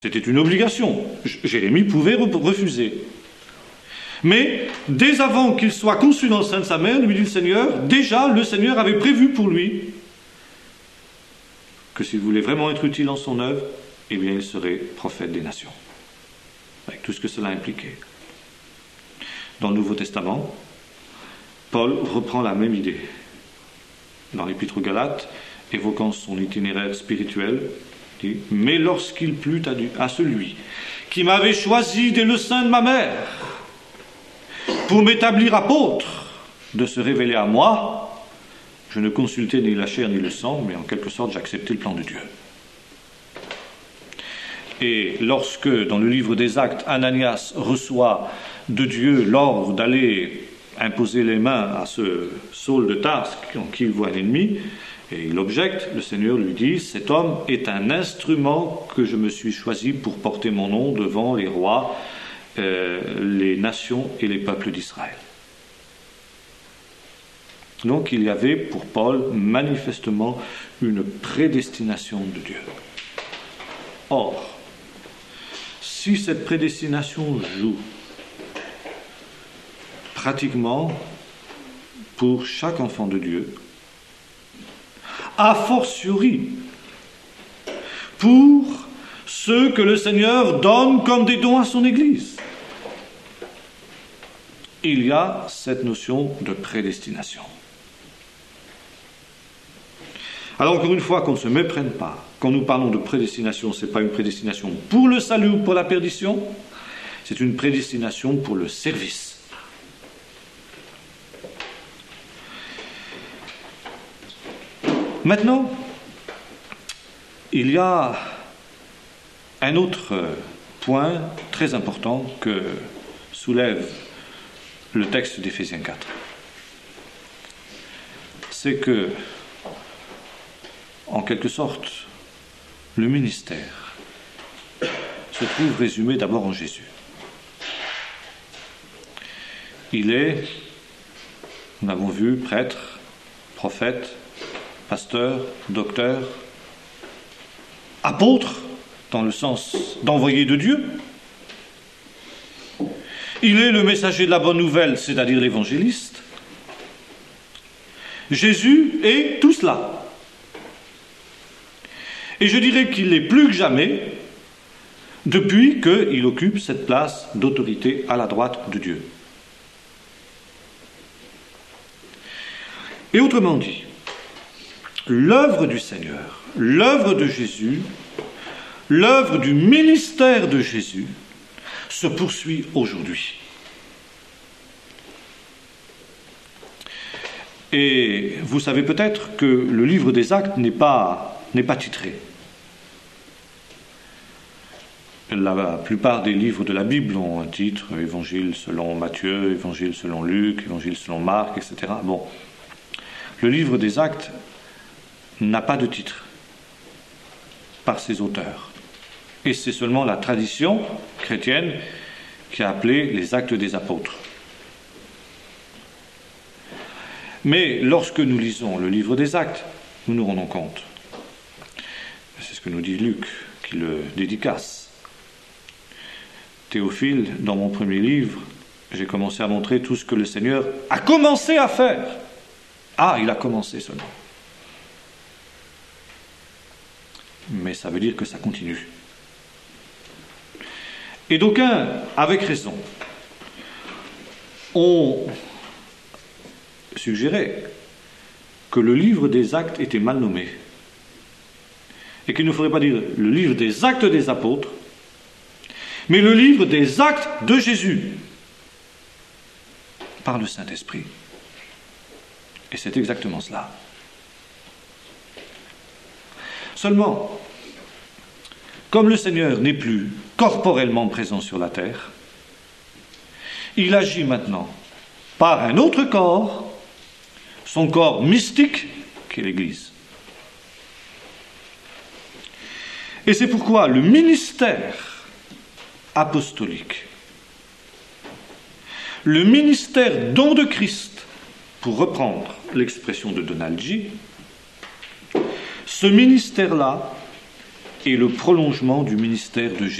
C'était une obligation. Jérémie pouvait refuser. Mais dès avant qu'il soit conçu dans le sein de sa mère, lui dit le Seigneur, déjà le Seigneur avait prévu pour lui que s'il voulait vraiment être utile en son œuvre, eh bien il serait prophète des nations. Avec tout ce que cela impliquait. Dans le Nouveau Testament, Paul reprend la même idée. Dans l'Épître aux Galates, évoquant son itinéraire spirituel, il dit « Mais lorsqu'il plut à celui qui m'avait choisi dès le sein de ma mère pour m'établir apôtre, de se révéler à moi, je ne consultais ni la chair ni le sang, mais en quelque sorte j'acceptais le plan de Dieu. » Et lorsque, dans le livre des Actes, Ananias reçoit de Dieu l'ordre d'aller imposer les mains à ce Saul de Tarse en qui il voit un ennemi, et il objecte, le Seigneur lui dit « Cet homme est un instrument que je me suis choisi pour porter mon nom devant les rois, les nations et les peuples d'Israël. » Donc il y avait pour Paul manifestement une prédestination de Dieu. Or, si cette prédestination joue pratiquement pour chaque enfant de Dieu, a fortiori pour ceux que le Seigneur donne comme des dons à son Église, il y a cette notion de prédestination. Alors encore une fois, qu'on ne se méprenne pas. Quand nous parlons de prédestination, ce n'est pas une prédestination pour le salut ou pour la perdition, c'est une prédestination pour le service. Maintenant, il y a un autre point très important que soulève le texte d'Éphésiens 4. C'est que, en quelque sorte, le ministère se trouve résumé d'abord en Jésus. Il est, nous l'avons vu, prêtre, prophète, pasteur, docteur, apôtre, dans le sens d'envoyé de Dieu. Il est le messager de la bonne nouvelle, c'est-à-dire l'évangéliste. Jésus est tout cela. Et je dirais qu'il est plus que jamais depuis qu'il occupe cette place d'autorité à la droite de Dieu. Et autrement dit, l'œuvre du Seigneur, l'œuvre de Jésus, l'œuvre du ministère de Jésus se poursuit aujourd'hui. Et vous savez peut-être que le livre des Actes n'est pas titré. La plupart des livres de la Bible ont un titre, Évangile selon Matthieu, Évangile selon Luc, Évangile selon Marc, etc. Bon, le livre des Actes n'a pas de titre par ses auteurs. Et c'est seulement la tradition chrétienne qui a appelé les Actes des Apôtres. Mais lorsque nous lisons le livre des Actes, nous nous rendons compte. C'est ce que nous dit Luc, qui le dédicace. Théophile, dans mon premier livre, j'ai commencé à montrer tout ce que le Seigneur a commencé à faire. Ah, il a commencé seulement. Mais ça veut dire que ça continue. Et d'aucuns, avec raison, ont suggéré que le livre des Actes était mal nommé. Et qu'il ne faudrait pas dire le livre des Actes des Apôtres, mais le livre des Actes de Jésus, par le Saint-Esprit. Et c'est exactement cela. Seulement, comme le Seigneur n'est plus corporellement présent sur la terre, il agit maintenant par un autre corps, son corps mystique, qui est l'Église. Et c'est pourquoi le ministère apostolique, le ministère don de Christ, pour reprendre l'expression de Donald G., ce ministère-là est le prolongement du ministère de